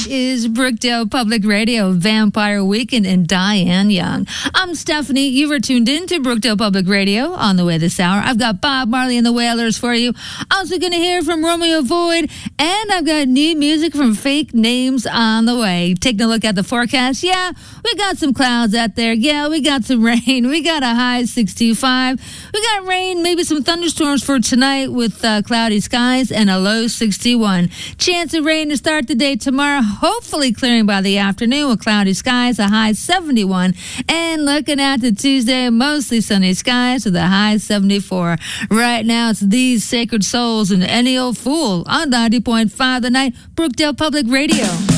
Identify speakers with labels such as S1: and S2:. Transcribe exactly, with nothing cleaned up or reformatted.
S1: It is Brookdale Public Radio, Vampire Weekend, and Diane Young. I'm Stephanie. You were tuned in to Brookdale Public Radio. On the way this hour, I've got Bob Marley and the Wailers for you. Also going to hear from Romeo Void, and I've got new music from Fake Names on the way. Taking a look at the forecast. Yeah, we got some clouds out there. Yeah, we got some rain. We got a high sixty-five. We got rain, maybe some thunderstorms for tonight with uh, cloudy skies and a low sixty-one. Chance of rain to start the day tomorrow, hopefully clearing by the afternoon with cloudy skies, a high seventy-one. And looking at the Tuesday, mostly sunny skies with a high seventy-four. Right now, it's These Sacred Souls and Any Old Fool on ninety point five The Night, Brookdale Public Radio.